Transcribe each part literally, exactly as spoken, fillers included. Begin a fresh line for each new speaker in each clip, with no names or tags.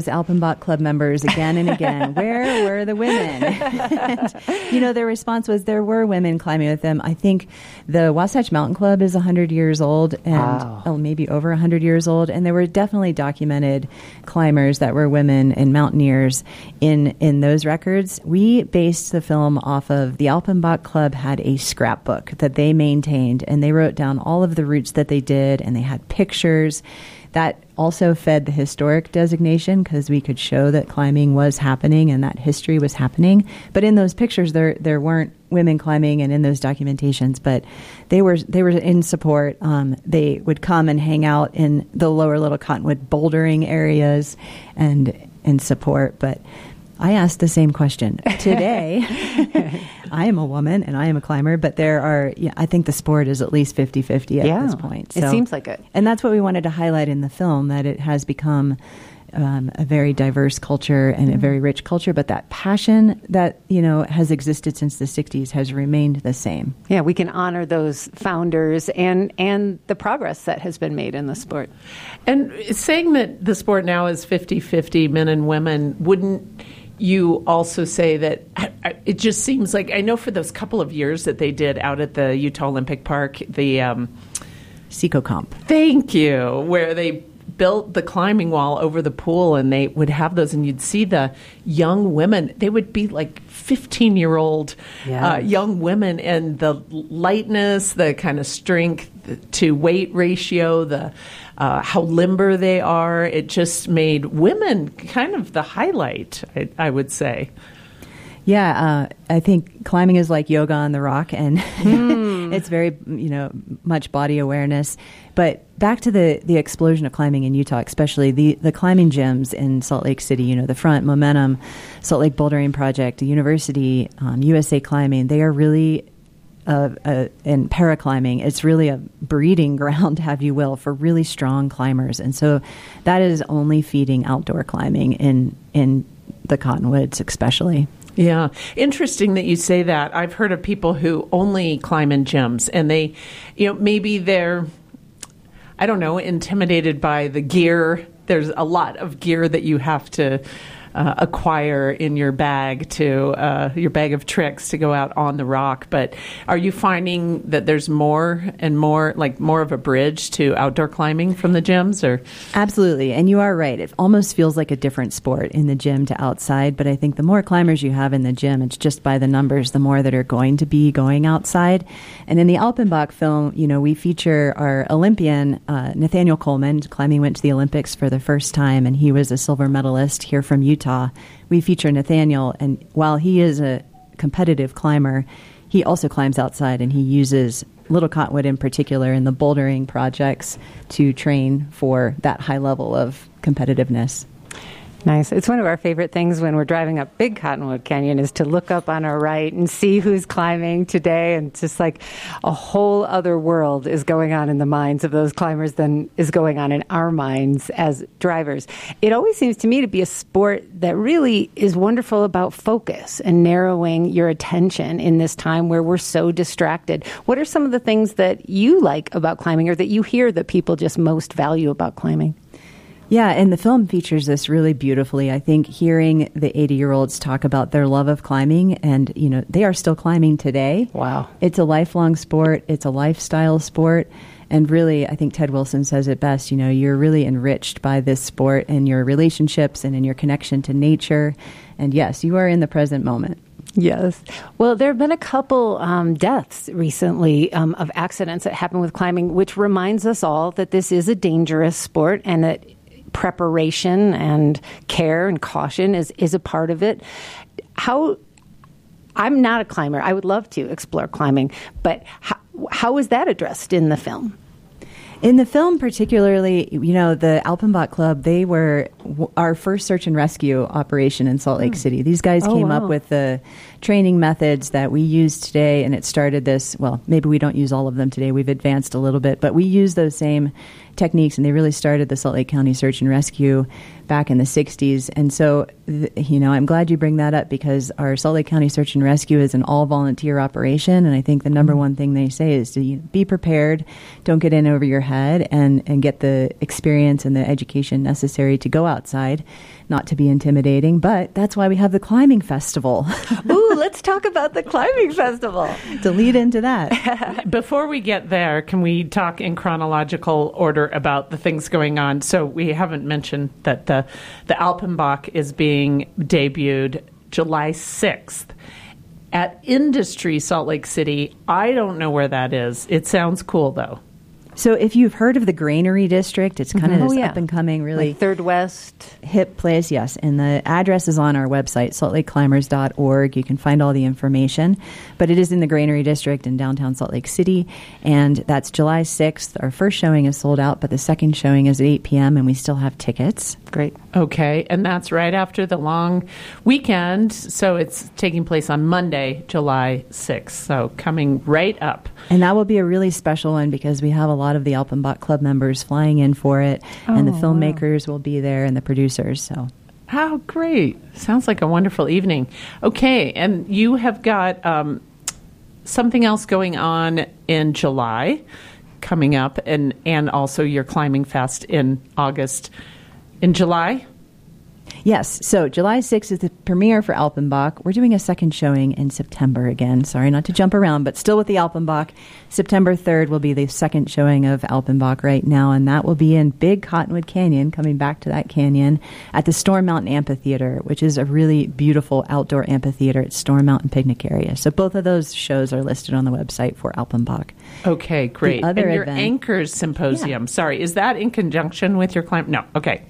Alpenbach Club members again and again, where were the women? And, you know, their response was there were women climbing with them. I think the Wasatch Mountain Club is one hundred years old and
wow.
oh, maybe over one hundred years old. And there were definitely documented climbers that were women and mountaineers in, in those records. We based the film off of the Alpenbach Club had a scrapbook that they maintained, and they wrote down all of the routes that they did, and they had pictures. That also fed the historic designation because we could show that climbing was happening and that history was happening. But in those pictures, there there weren't women climbing, and in those documentations, but they were they were in support. Um, they would come and hang out in the lower Little Cottonwood bouldering areas and and support. But I asked the same question today. I am a woman and I am a climber, but there are, yeah, I think the sport is at least fifty-fifty at
yeah,
this point.
So, it seems like it.
And that's what we wanted to highlight in the film, that it has become um, a very diverse culture and mm-hmm. a very rich culture, but that passion that, you know, has existed since the sixties has remained the same.
Yeah, we can honor those founders and, and the progress that has been made in the sport.
And saying that the sport now is fifty-fifty men and women, wouldn't you also say that it just seems like, I know for those couple of years that they did out at the Utah Olympic Park, the um,
Seco Comp.
Thank you, where they built the climbing wall over the pool, and they would have those, and you'd see the young women. They would be like fifteen-year-old
yes.
uh, young women, and the lightness, the kind of strength to weight ratio, the uh, how limber they are. It just made women kind of the highlight, I, I would say.
Yeah, uh, I think climbing is like yoga on the rock, and mm. it's very, you know, much body awareness. But back to the, the explosion of climbing in Utah, especially the, the climbing gyms in Salt Lake City, you know, the Front, Momentum, Salt Lake Bouldering Project, the University, um, U S A Climbing, they are really, uh, uh, and paraclimbing, it's really a breeding ground, have you will, for really strong climbers. And so that is only feeding outdoor climbing in, in the Cottonwoods especially.
Yeah. Interesting that you say that. I've heard of people who only climb in gyms, and they, you know, maybe they're, I don't know, intimidated by the gear. There's a lot of gear that you have to uh, acquire in your bag to, uh, your bag of tricks to go out on the rock. But are you finding that there's more and more, like more of a bridge to outdoor climbing from the gyms? Or
Absolutely. And you are right. It almost feels like a different sport in the gym to outside. But I think the more climbers you have in the gym, it's just by the numbers, the more that are going to be going outside. And in the Alpenbach film, you know, we feature our Olympian, uh, Nathaniel Coleman. Climbing went to the Olympics for the first time, and he was a silver medalist here from Utah. We feature Nathaniel, and while he is a competitive climber, he also climbs outside, and he uses Little Cottonwood in particular in the bouldering projects to train for that high level of competitiveness.
Nice. It's one of our favorite things when we're driving up Big Cottonwood Canyon is to look up on our right and see who's climbing today. And just like a whole other world is going on in the minds of those climbers than is going on in our minds as drivers. It always seems to me to be a sport that really is wonderful about focus and narrowing your attention in this time where we're so distracted. What are some of the things that you like about climbing, or that you hear that people just most value about climbing?
Yeah, and the film features this really beautifully. I think hearing the eighty-year-olds talk about their love of climbing, and, you know, they are still climbing today.
Wow.
It's a lifelong sport. It's a lifestyle sport. And really, I think Ted Wilson says it best, you know, you're really enriched by this sport and your relationships and in your connection to nature. And yes, you are in the present moment.
Yes. Well, there have been a couple um, deaths recently um, of accidents that happen with climbing, which reminds us all that this is a dangerous sport and that preparation and care and caution is, is a part of it. How, I'm not a climber. I would love to explore climbing, but how, how is that addressed in the film?
In the film particularly, you know, the Alpenbach Club, they were w- our first search and rescue operation in Salt Lake City. These guys
oh,
came
wow.
up with the training methods that we use today, and it started this, well, maybe we don't use all of them today. We've advanced a little bit, but we use those same techniques, and they really started the Salt Lake County Search and Rescue back in the sixties. And so, th- you know, I'm glad you bring that up, because our Salt Lake County Search and Rescue is an all-volunteer operation, and I think the number one thing they say is to, you know, be prepared, don't get in over your head, and, and get the experience and the education necessary to go outside. not to be intimidating, but that's why we have the climbing festival.
Ooh, let's talk about the climbing festival.
To lead into that.
Before we get there, can we talk in chronological order about the things going on? So we haven't mentioned that the, the Alpenbach is being debuted July sixth at Industry Salt Lake City. I don't know where that is. It sounds cool, though.
So if you've heard of the Granary District, it's kind
mm-hmm.
of this
oh, yeah.
up and coming, really
like Third West
hip place. Yes, and the address is on our website, salt lake climbers dot org. You can find all the information, but it is in the Granary District in downtown Salt Lake City, and that's July sixth. Our first showing is sold out, but the second showing is at eight p.m. and we still have tickets.
Great.
Okay, and that's right after the long weekend, so it's taking place on Monday, July sixth, so coming right up.
And that will be a really special one because we have a lot of the Alpenbach Club members flying in for it,
oh,
and the filmmakers
wow.
will be there and the producers. So,
how great. Sounds like a wonderful evening. Okay, and you have got um, something else going on in July coming up, and, and also your Climbing Fest in August. In July?
Yes. So July sixth is the premiere for Alpenbach. We're doing a second showing in September again. Sorry not to jump around, but still with the Alpenbach. September third will be the second showing of Alpenbach right now, and that will be in Big Cottonwood Canyon, coming back to that canyon, at the Storm Mountain Amphitheater, which is a really beautiful outdoor amphitheater at Storm Mountain Picnic Area. So both of those shows are listed on the website for Alpenbach.
Okay, great.
The other
and your
event,
Anchors Symposium,
yeah.
sorry, is that in conjunction with your climb? No, okay.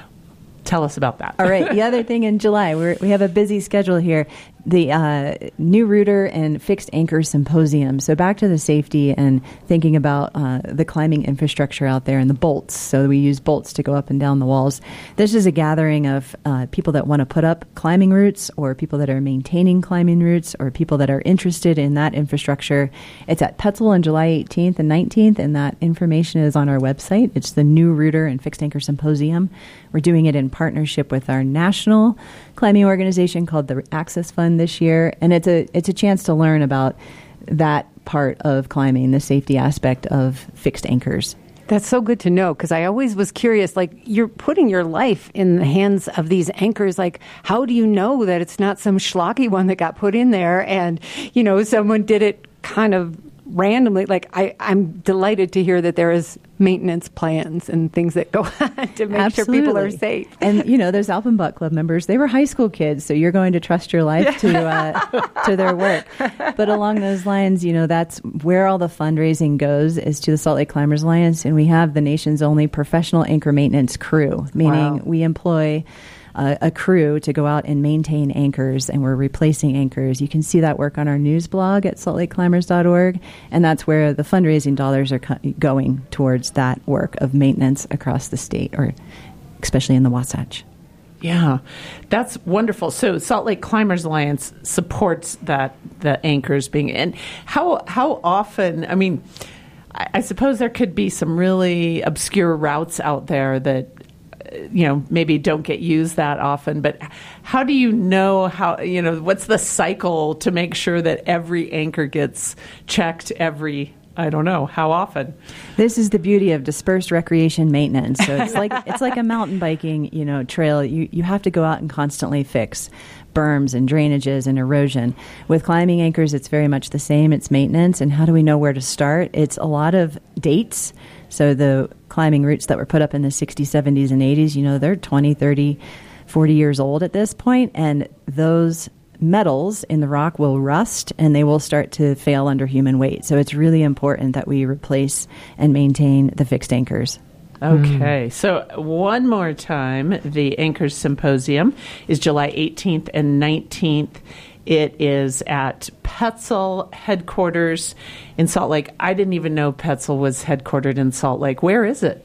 Tell us about that.
All right. The other thing in July, we're, we have a busy schedule here. The uh, New Rooter and Fixed Anchor Symposium. So back to the safety and thinking about uh, the climbing infrastructure out there and the bolts. So we use bolts to go up and down the walls. This is a gathering of uh, people that want to put up climbing routes, or people that are maintaining climbing routes, or people that are interested in that infrastructure. It's at Petzl on July eighteenth and nineteenth, and that information is on our website. It's the New Rooter and Fixed Anchor Symposium. We're doing it in partnership with our national climbing organization called the Access Fund this year, and it's a it's a chance to learn about that part of climbing, the safety aspect of fixed anchors.
That's so good to know, because I always was curious, like, you're putting your life in the hands of these anchors. Like, how do you know that it's not some schlocky one that got put in there and, you know, someone did it kind of randomly? Like, I, I'm delighted to hear that there is maintenance plans and things that go on to make
Absolutely.
sure people are safe.
And, you know, those Alpenbach Club members, they were high school kids, so you're going to trust your life to uh, to their work. But along those lines, you know, that's where all the fundraising goes, is to the Salt Lake Climbers Alliance, and we have the nation's only professional anchor maintenance crew, meaning
wow.
we employ Uh, a crew to go out and maintain anchors, and we're replacing anchors. You can see that work on our news blog at salt lake climbers dot org, and that's where the fundraising dollars are co- going towards that work of maintenance across the state, or especially in the Wasatch.
Yeah, that's wonderful. So Salt Lake Climbers Alliance supports that, the anchors being, and how how often, I mean, I, I suppose there could be some really obscure routes out there that, you know, maybe don't get used that often, but how do you know how, you know, what's the cycle to make sure that every anchor gets checked every, I don't know, how often?
This is the beauty of dispersed recreation maintenance. So it's like it's like a mountain biking, you know, trail. You you have to go out and constantly fix berms and drainages and erosion. With climbing anchors, it's very much the same. It's maintenance. And how do we know where to start? It's a lot of dates. So the climbing routes that were put up in the sixties, seventies, and eighties, you know, they're twenty, thirty, forty years old at this point, and those metals in the rock will rust and they will start to fail under human weight. So it's really important that we replace and maintain the fixed anchors.
Okay, mm. So one more time, the Anchors Symposium is July eighteenth and nineteenth. It is at Petzl headquarters in Salt Lake. I didn't even know Petzl was headquartered in Salt Lake. Where is it?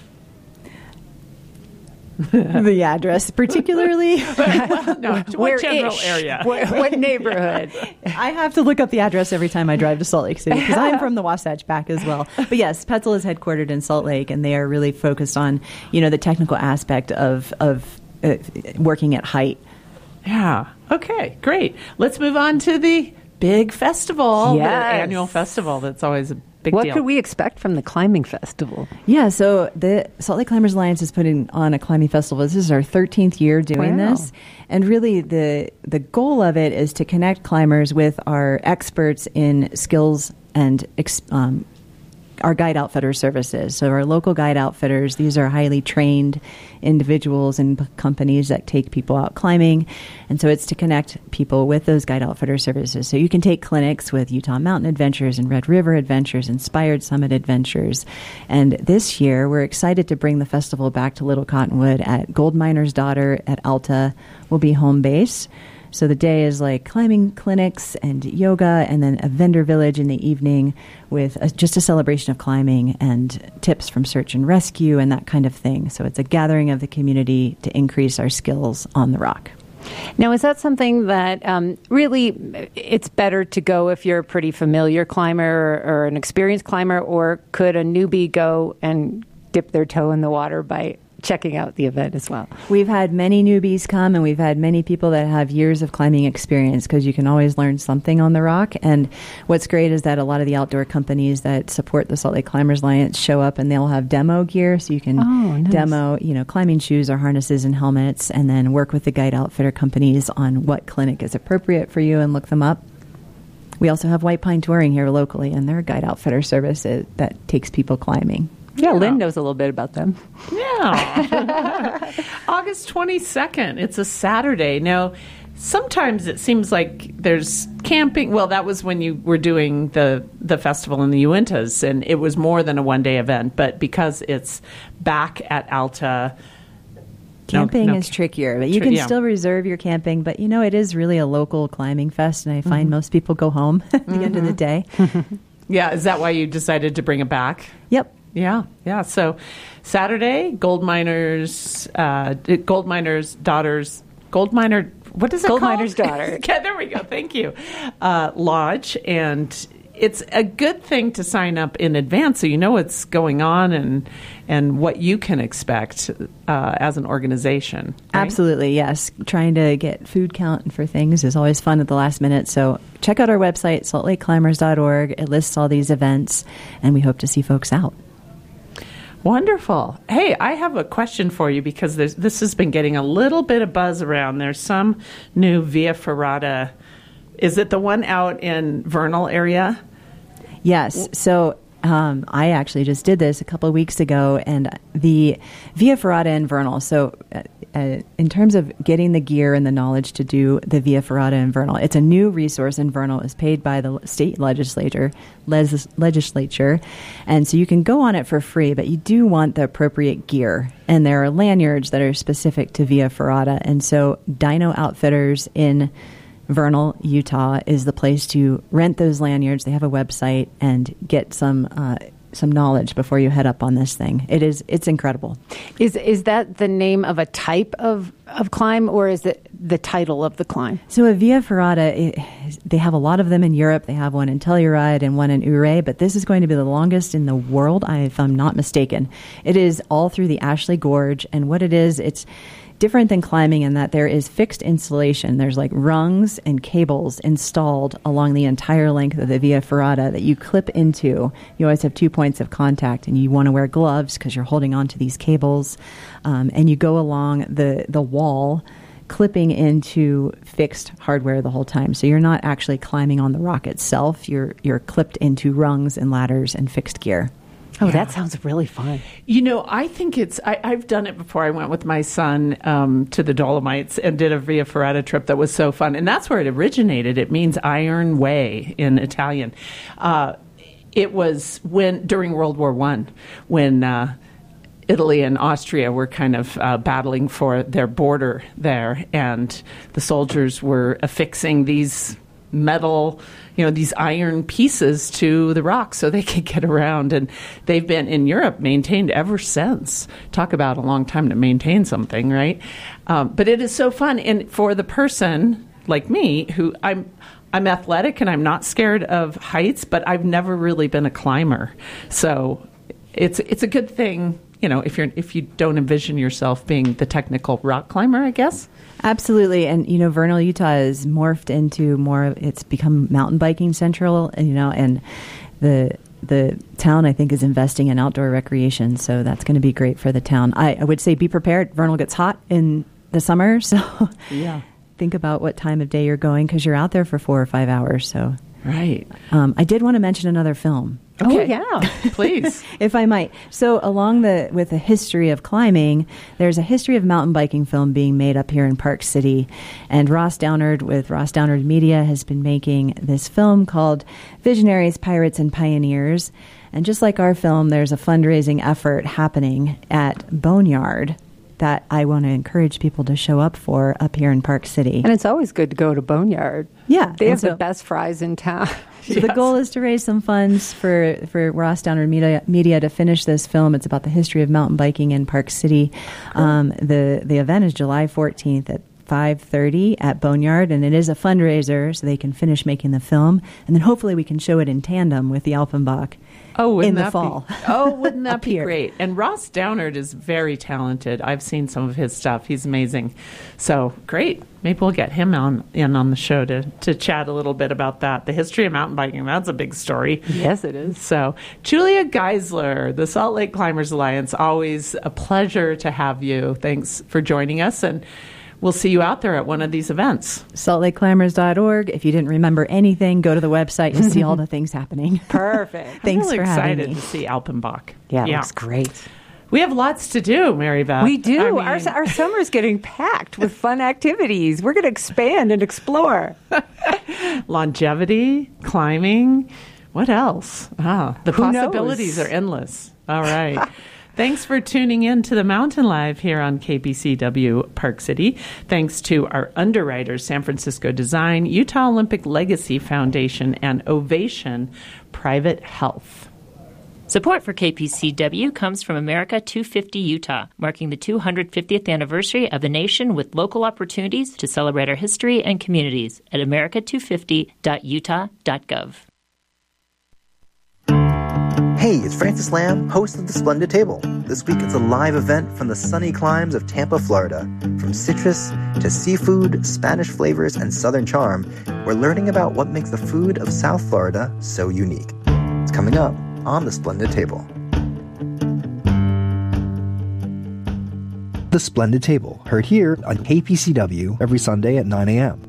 The address, particularly.
Well, no, what
Where
general
ish?
area?
What, what neighborhood?
I have to look up the address every time I drive to Salt Lake City because I'm from the Wasatch back as well. But yes, Petzl is headquartered in Salt Lake, and they are really focused on, you know, the technical aspect of of uh, working at height.
Yeah. Okay, great. Let's move on to the big festival,
Yes.
the annual festival. That's always a Big
what
deal.
could we expect from the climbing festival?
Yeah, so the Salt Lake Climbers Alliance is putting on a climbing festival. This is our thirteenth year doing
Wow.
this. And really the the goal of it is to connect climbers with our experts in skills and ex- um, our guide outfitter services. So our local guide outfitters, these are highly trained individuals and p- companies that take people out climbing. And so it's to connect people with those guide outfitter services. So you can take clinics with Utah Mountain Adventures and Red River Adventures, Inspired Summit Adventures. And this year, we're excited to bring the festival back to Little Cottonwood at Gold Miner's Daughter at Alta will be home base. So the day is like climbing clinics and yoga, and then a vendor village in the evening with a, just a celebration of climbing and tips from search and rescue and that kind of thing. So it's a gathering of the community to increase our skills on the rock.
Now, is that something that um, really it's better to go if you're a pretty familiar climber or, or an experienced climber, or could a newbie go and dip their toe in the water by checking out the event as well?
We've had many newbies come, and we've had many people that have years of climbing experience, because you can always learn something on the rock. And what's great is that a lot of the outdoor companies that support the Salt Lake Climbers Alliance show up, and they'll have demo gear, so you can
oh, nice.
demo, you know, climbing shoes or harnesses and helmets, and then work with the guide outfitter companies on what clinic is appropriate for you and look them up. We also have White Pine Touring here locally, and they're a guide outfitter service that, that takes people climbing.
Yeah, Lynn knows a little bit about them.
Yeah. August twenty-second. It's a Saturday. Now, sometimes it seems like there's camping. Well, that was when you were doing the, the festival in the Uintas, and it was more than a one-day event. But because it's back at Alta,
Camping
no, no.
is trickier, but you
Tri-
can
yeah.
still reserve your camping. But, you know, it is really a local climbing fest, and I find mm-hmm. most people go home at the mm-hmm. end of the day.
Yeah, is that why you decided to bring it back?
Yep.
Yeah, yeah. So Saturday, Gold Miners, uh, Gold Miners Daughters, Gold Miner, what is it
Gold
called?
Miner's Daughter.
Yeah, there we go. Thank you. Uh, Lodge, and it's a good thing to sign up in advance so you know what's going on and and what you can expect uh, as an organization. Right?
Absolutely, yes. Trying to get food count for things is always fun at the last minute. So check out our website, salt lake climbers dot org. It lists all these events, and we hope to see folks out.
Wonderful. Hey, I have a question for you, because there's, this has been getting a little bit of buzz around. There's some new Via Ferrata. Is it the one out in Vernal area?
Yes. So um, I actually just did this a couple of weeks ago, and the Via Ferrata in Vernal. So uh, uh, in terms of getting the gear and the knowledge to do the Via Ferrata in Vernal, it's a new resource in Vernal. It's paid by the state legislature, les- legislature, and so you can go on it for free, but you do want the appropriate gear. And there are lanyards that are specific to Via Ferrata, and so Dino Outfitters in Vernal, Utah is the place to rent those lanyards. They have a website, and get some uh, some knowledge before you head up on this thing. It is it's incredible.
Is is that the name of a type of, of climb, or is it the title of the climb?
So a Via Ferrata, it, they have a lot of them in Europe. They have one in Telluride and one in Ouray, but this is going to be the longest in the world, if I'm not mistaken. It is all through the Ashley Gorge, and what it is, it's different than climbing in that there is fixed installation. There's like rungs and cables installed along the entire length of the Via Ferrata that you clip into. You always have two points of contact, and you want to wear gloves because you're holding on to these cables. Um, and you go along the, the wall, clipping into fixed hardware the whole time. So you're not actually climbing on the rock itself. You're you're clipped into rungs and ladders and fixed gear.
Oh,
Yeah.
that sounds really fun.
You know, I think it's, I, I've done it before. I went with my son um, to the Dolomites and did a Via Ferrata trip that was so fun. And that's where it originated. It means Iron Way in Italian. Uh, it was when, during World War One, when uh, Italy and Austria were kind of uh, battling for their border there, and the soldiers were affixing these metal, you know, these iron pieces to the rocks so they could get around. And they've been in Europe maintained ever since. Talk about a long time to maintain something, right? Um, but it is so fun. And for the person like me, who I'm, I'm athletic and I'm not scared of heights, but I've never really been a climber. So it's it's a good thing, you know, if you're if you don't envision yourself being the technical rock climber, I guess.
Absolutely. And, you know, Vernal, Utah is morphed into more, it's become mountain biking central, and, you know, and the the town, I think, is investing in outdoor recreation, so that's going to be great for the town. I, I would say be prepared. Vernal gets hot in the summer, so
yeah.
think about what time of day you're going, because you're out there for four or five hours. So,
right.
Um, I did want to mention another film.
Okay.
Oh, yeah.
Please.
If I might. So along the with the history of climbing, there's a history of mountain biking film being made up here in Park City. And Ross Downard with Ross Downard Media has been making this film called Visionaries, Pirates, and Pioneers. And just like our film, there's a fundraising effort happening at Boneyard that I want to encourage people to show up for up here in Park City.
And it's always good to go to Boneyard.
Yeah.
They have
so,
the best fries in town.
So yes. The goal is to raise some funds for, for Ross Downard Media, Media to finish this film. It's about the history of mountain biking in Park City. Cool. Um, the, the event is July fourteenth at five thirty at Boneyard, and it is a fundraiser so they can finish making the film. And then hopefully we can show it in tandem with the Alpenbach.
Oh,
in the
that
fall.
Be, oh, wouldn't that be
here.
great? And Ross Downard is very talented. I've seen some of his stuff. He's amazing. So great. Maybe we'll get him on in on the show to, to chat a little bit about that. The history of mountain biking, that's a big story.
Yes, it is.
So Julia Geisler, the Salt Lake Climbers Alliance, always a pleasure to have you. Thanks for joining us, and we'll see you out there at one of these events.
salt lake climbers dot org. If you didn't remember anything, go to the website to see all the things happening.
Perfect.
I'm
Thanks
really
for
excited
having me.
to see Alpenbach.
Yeah, it looks great.
We have lots to do, Mary Beth.
We do.
I mean,
our, our summer's getting packed with fun activities. We're going to expand and explore.
Longevity, climbing. What else? Ah, the
Who
possibilities
knows?
are endless. All right. Thanks for tuning in to the Mountain Live here on K P C W Park City. Thanks to our underwriters, San Francisco Design, Utah Olympic Legacy Foundation, and Ovation Private Health.
Support for K P C W comes from America two fifty Utah, marking the two hundred fiftieth anniversary of the nation with local opportunities to celebrate our history and communities at america two fifty dot utah dot gov.
Hey, it's Francis Lamb, host of The Splendid Table. This week it's a live event from the sunny climes of Tampa, Florida. From citrus to seafood, Spanish flavors, and southern charm, we're learning about what makes the food of South Florida so unique. It's coming up on The Splendid Table. The Splendid Table, heard here on K P C W every Sunday at nine a.m.